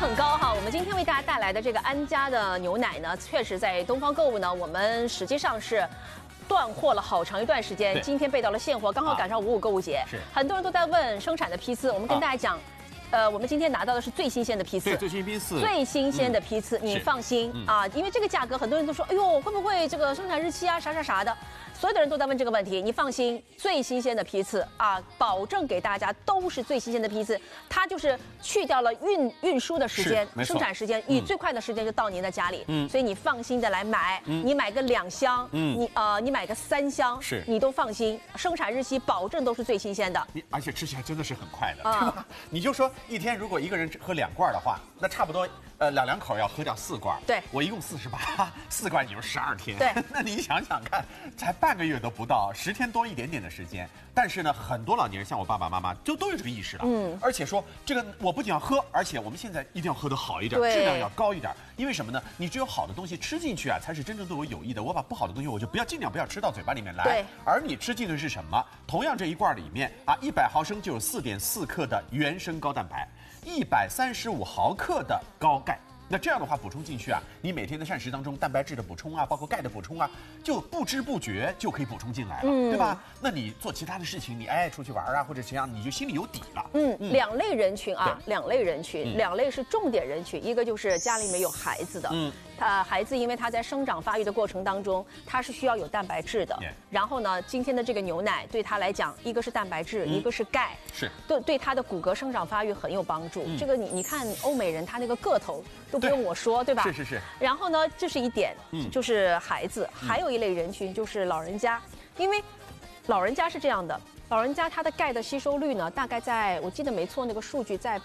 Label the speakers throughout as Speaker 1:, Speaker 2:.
Speaker 1: 很高哈。我们今天为大家带来的这个安佳的牛奶呢，确实在东方购物呢，我们实际上是断货了好长一段时间，今天备到了现货，刚好赶上5.5购物节，是很多人都在问生产的批次，我们跟大家讲。我们今天拿到的是最新鲜的批次，
Speaker 2: 对，最新鲜的批次，
Speaker 1: 你放心啊，因为这个价格，很多人都说，哎呦，会不会这个生产日期啊，啥的，所有的人都在问这个问题。你放心，最新鲜的批次啊，保证给大家都是最新鲜的批次，它就是去掉了运输的时间、生产时间，以最快的时间就到您的家里，所以你放心的来买，你买个2箱，你买个3箱，你都放心，生产日期保证都是最新鲜的，
Speaker 2: 而且吃起来真的是很快的，对吧？你就说。一天如果一个人喝2罐的话，那差不多两口要喝掉4罐。
Speaker 1: 对，
Speaker 2: 我一共48，4罐也就12天。
Speaker 1: 对，
Speaker 2: 那你想想看，才半个月都不到，10天多一点点的时间。但是呢，很多老年人像我爸爸妈妈都有这个意识了。而且说这个我不仅要喝，而且我们现在一定要喝得好一点，质量要高一点。因为什么呢？你只有好的东西吃进去啊，才是真正对我有益的。我把不好的东西我就尽量不要吃到嘴巴里面来。
Speaker 1: 对，
Speaker 2: 而你吃进的是什么？同样这一罐里面啊，100毫升就有4.4克的原生高蛋白。135毫克的高钙，那这样的话补充进去啊，你每天的膳食当中蛋白质的补充啊，包括钙的补充啊，就不知不觉就可以补充进来了，对吧？那你做其他的事情，你出去玩啊或者怎样，你就心里有底了。
Speaker 1: 2类人群啊，2类人群，2类是重点人群，一个就是家里面有孩子的，孩子因为他在生长发育的过程当中，他是需要有蛋白质的。然后呢，今天的这个牛奶对他来讲，一个是蛋白质，一个是钙，对他的骨骼生长发育很有帮助。这个你看欧美人他那个个头都不用我说，对吧？
Speaker 2: 是。
Speaker 1: 然后呢，这是一点，就是孩子，还有一类人群就是老人家，因为老人家是这样的，老人家他的钙的吸收率呢，大概在我记得没错，那个数据在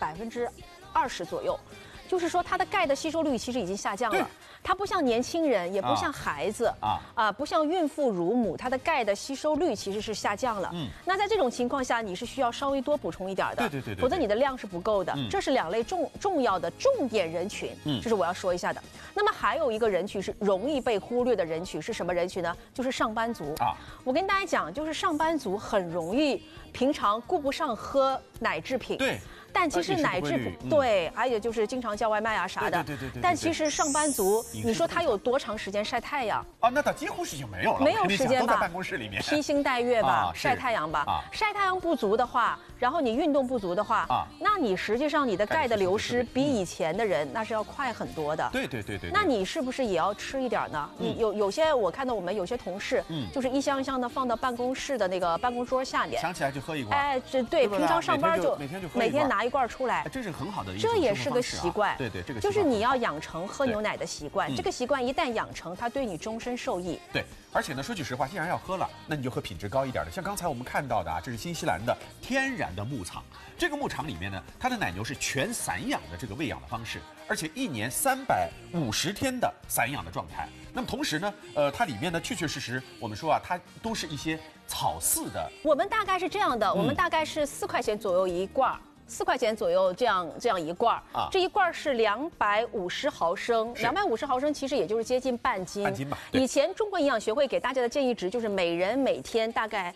Speaker 1: 20%左右。就是说，它的钙的吸收率其实已经下降了。它不像年轻人，也不像孩子不像孕妇、乳母，它的钙的吸收率其实是下降了。那在这种情况下，你是需要稍微多补充一点的，
Speaker 2: 对，
Speaker 1: 否则你的量是不够的。这是2类重要的重点人群，这是我要说一下的。那么还有一个人群是容易被忽略的人群是什么人群呢？就是上班族我跟大家讲，就是上班族很容易平常顾不上喝奶制品。
Speaker 2: 对。
Speaker 1: 但其实奶制对，还有就是经常叫外卖啊啥的。
Speaker 2: 对。
Speaker 1: 但其实上班族，你说他有多长时间晒太阳
Speaker 2: 啊？那他几乎是就没有了，
Speaker 1: 没有时间吧？
Speaker 2: 都在办公室里面
Speaker 1: 披星戴月吧，晒太阳吧。晒太阳不足的话，然后你运动不足的话，那你实际上你的钙的流失比以前的人那是要快很多的。
Speaker 2: 对。
Speaker 1: 那你是不是也要吃一点呢？你有些我看到我们有些同事，就是一箱一箱的放到办公室的那个办公桌下面，
Speaker 2: 想起来就喝一罐。
Speaker 1: 对，平常上班就每天拿一罐出来，
Speaker 2: 这是很好的一种
Speaker 1: 这也是个习惯。
Speaker 2: 对，这个
Speaker 1: 就是你要养成喝牛奶的习惯。这个习惯一旦养成，它对你终身受益。
Speaker 2: 对，而且呢，说句实话，既然要喝了，那你就喝品质高一点的。像刚才我们看到的这是新西兰的天然的牧场。这个牧场里面呢，它的奶牛是全散养的这个喂养的方式，而且1年350天的散养的状态。那么同时呢，它里面呢确实，我们说它都是一些草饲的。
Speaker 1: 我们大概是这样的，我们大概是4块钱左右一罐。4块钱左右这样一罐这一罐是250毫升，250毫升其实也就是接近半斤
Speaker 2: 吧。
Speaker 1: 以前中国营养学会给大家的建议值就是每人每天大概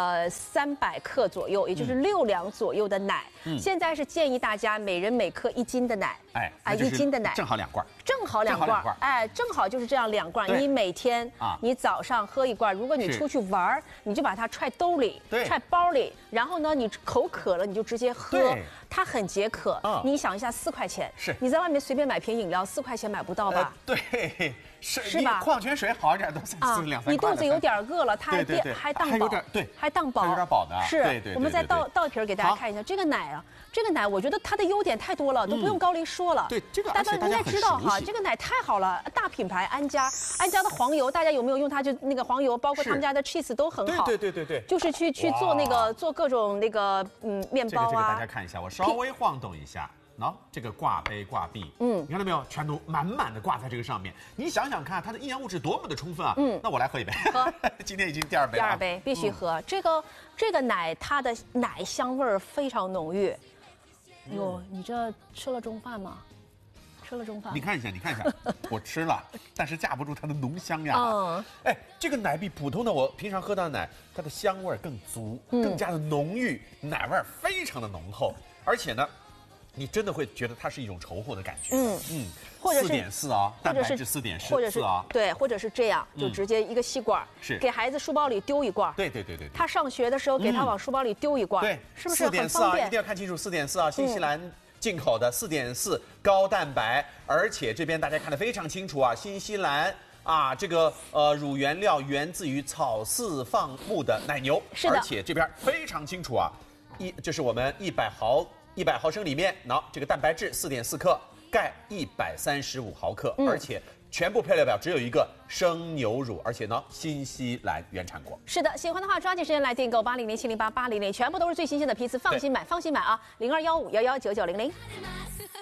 Speaker 1: 300克左右，也就是6两左右的奶。现在是建议大家每人每克1斤的奶，1斤的奶
Speaker 2: 正好2罐，
Speaker 1: 正好2罐，正好就是这样2罐。你每天你早上喝1罐，如果你出去玩，你就把它揣兜里、揣包里，然后呢，你口渴了你就直接喝。它很解渴，你想一下，4块钱，你在外面随便买瓶饮料，4块钱买不到吧？
Speaker 2: 对，是
Speaker 1: 吧？
Speaker 2: 矿泉水好一点都3、4、2、3块。
Speaker 1: 你肚子有点饿了，它还当饱，还当饱，
Speaker 2: 有点饱的。
Speaker 1: 是，我们再倒一瓶给大家看一下，这个奶，我觉得它的优点太多了，都不用高丽说了。
Speaker 2: 对，这个
Speaker 1: 大家应该知道哈，这个奶太好了，大品牌安佳的黄油，大家有没有用它？就那个黄油，包括他们家的 cheese 都很好。
Speaker 2: 对，
Speaker 1: 就是去做各种那个面包啊。
Speaker 2: 这个大家看一下，我稍微晃动一下。这个挂杯挂壁，你看到没有？全都满满的挂在这个上面。你想想看，它的营养物质多么的充分啊！那我来喝一杯。喝，今天已经第2杯了。
Speaker 1: 第2杯必须喝。这个奶，它的奶香味儿非常浓郁。哟，你这吃了中饭吗？吃了中饭？
Speaker 2: 你看一下，我吃了，但是架不住它的浓香呀。这个奶比普通的我平常喝到的奶，它的香味更足，更加的浓郁，奶味非常的浓厚，而且呢。 你真的会觉得它是一种稠厚的感觉。
Speaker 1: 或者是
Speaker 2: 4.4啊，蛋白质4.4，
Speaker 1: 或者是
Speaker 2: 啊，
Speaker 1: 对，或者是这样，就直接一个吸管，
Speaker 2: 是
Speaker 1: 给孩子书包里丢一罐。
Speaker 2: 对。
Speaker 1: 他上学的时候给他往书包里丢一罐，
Speaker 2: 对，
Speaker 1: 是不是很方便？
Speaker 2: 一定要看清楚4.4啊，新西兰进口的4.4高蛋白，而且这边大家看得非常清楚啊，新西兰。这个乳原料源自于草饲放牧的奶牛，
Speaker 1: 是的，
Speaker 2: 而且这边非常清楚啊，这是我们100毫升里面，这个蛋白质4.4克，钙135毫克，而且全部配料表只有一个生牛乳，而且新西兰原产国。
Speaker 1: 是的，喜欢的话抓紧时间来订购80070880，全部都是最新鲜的批次，放心买啊，0215119900。